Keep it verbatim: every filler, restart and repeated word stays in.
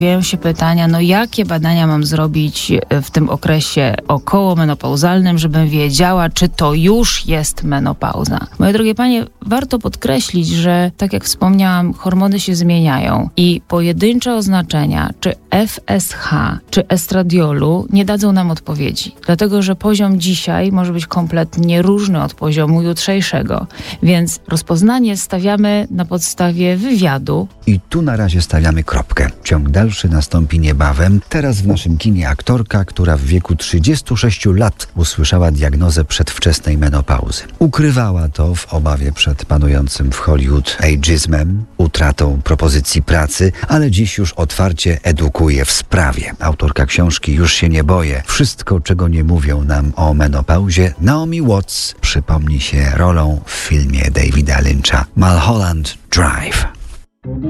Pojawiają się pytania, no jakie badania mam zrobić w tym okresie okołomenopauzalnym, żebym wiedziała, czy to już jest menopauza. Moje drogie panie, warto podkreślić, że tak jak wspomniałam, hormony się zmieniają i pojedyncze oznaczenia, czy F S H, czy estradiolu nie dadzą nam odpowiedzi. Dlatego, że poziom dzisiaj może być kompletnie różny od poziomu jutrzejszego. Więc rozpoznanie stawiamy na podstawie wywiadu. I tu na razie stawiamy kropkę. Ciąg dalszy nastąpi niebawem. Teraz w naszym kinie aktorka, która w wieku trzydziestu sześciu lat usłyszała diagnozę przedwczesnej menopauzy. Ukrywała to w obawie przed panującym w Hollywood ageizmem, utratą propozycji pracy, ale dziś już otwarcie edukuje w sprawie. Autorka książki Już się nie boję. Wszystko, czego nie mówią nam o menopauzie, Naomi Watts przypomni się rolą w filmie Davida Lyncha Mulholland Drive.